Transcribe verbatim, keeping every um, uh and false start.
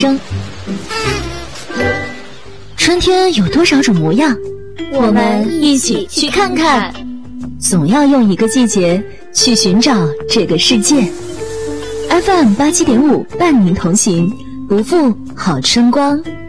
生。春天有多少种模样？ 我们一起去看看。 总要用一个季节去寻找这个世界。F M 八七点五伴您同行，不负好春光。